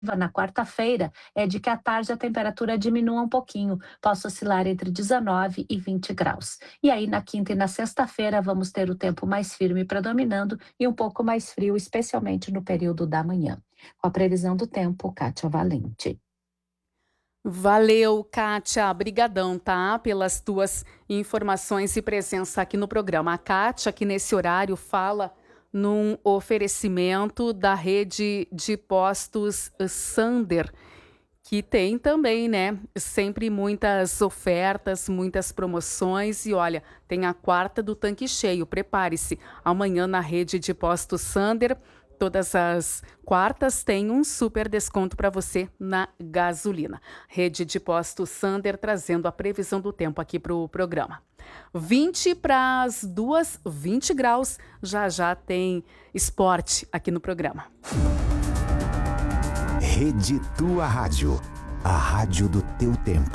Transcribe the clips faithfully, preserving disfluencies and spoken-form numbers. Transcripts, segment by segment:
Na quarta-feira é de que à tarde a temperatura diminua um pouquinho, possa oscilar entre dezenove e vinte graus. E aí na quinta e na sexta-feira vamos ter o tempo mais firme predominando e um pouco mais frio, especialmente no período da manhã. Com a previsão do tempo, Kátia Valente. Valeu, Kátia. Brigadão, tá? Pelas tuas informações e presença aqui no programa. A Kátia, que nesse horário fala num oferecimento da rede de postos Sander, que tem também, né, sempre muitas ofertas, muitas promoções e olha, tem a quarta do tanque cheio, prepare-se, amanhã na rede de postos Sander, todas as quartas tem um super desconto para você na gasolina. Rede de postos Sander trazendo a previsão do tempo aqui para o programa. vinte para as duas, vinte graus, já já tem esporte aqui no programa. Rede Tua Rádio, a rádio do teu tempo.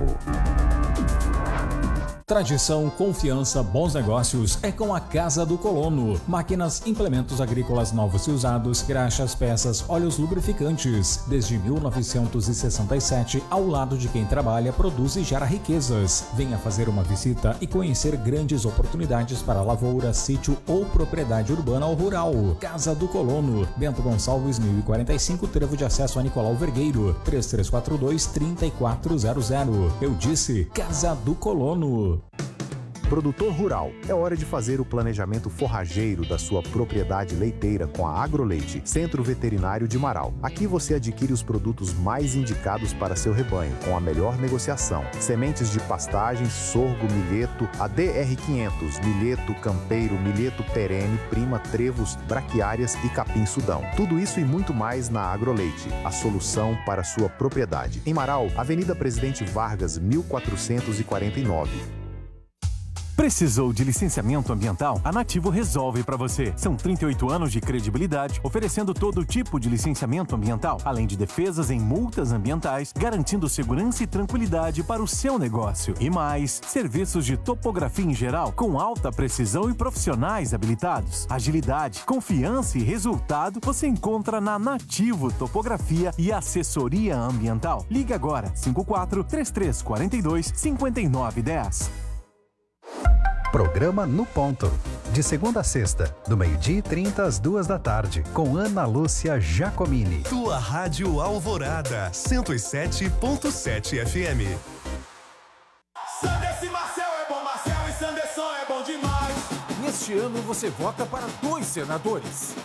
Tradição, confiança, bons negócios é com a Casa do Colono. Máquinas, implementos agrícolas novos e usados, graxas, peças, óleos lubrificantes. Desde mil novecentos e sessenta e sete, ao lado de quem trabalha, produz e gera riquezas. Venha fazer uma visita e conhecer grandes oportunidades para lavoura, sítio ou propriedade urbana ou rural. Casa do Colono, Bento Gonçalves mil e quarenta e cinco, trevo de acesso a Nicolau Vergueiro, três três quatro dois, três quatro zero zero. Eu disse Casa do Colono. Produtor rural, é hora de fazer o planejamento forrageiro da sua propriedade leiteira com a Agroleite, Centro Veterinário de Marau. Aqui você adquire os produtos mais indicados para seu rebanho, com a melhor negociação. Sementes de pastagem, sorgo, milheto, a D R quinhentos, milheto, campeiro, milheto perene, prima, trevos, braquiárias e capim-sudão. Tudo isso e muito mais na Agroleite, a solução para sua propriedade. Em Marau, Avenida Presidente Vargas, mil quatrocentos e quarenta e nove. Precisou de licenciamento ambiental? A Nativo resolve para você. São trinta e oito anos de credibilidade, oferecendo todo tipo de licenciamento ambiental, além de defesas em multas ambientais, garantindo segurança e tranquilidade para o seu negócio. E mais, serviços de topografia em geral, com alta precisão e profissionais habilitados. Agilidade, confiança e resultado você encontra na Nativo Topografia e Assessoria Ambiental. Ligue agora, cinco quatro, três três quatro dois, cinco nove um zero. Programa No Ponto. De segunda a sexta, do meio-dia e trinta às duas da tarde, com Ana Lúcia Giacomini. Tua Rádio Alvorada, cento e sete ponto sete F M. Sanderson e Marcel é bom, Marcel e Sanderson é bom demais. Neste ano você vota para dois senadores.